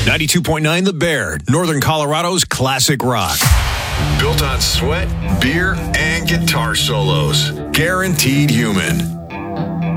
92.9 The Bear, Northern Colorado's classic rock. Built on sweat, beer, and guitar solos. Guaranteed human.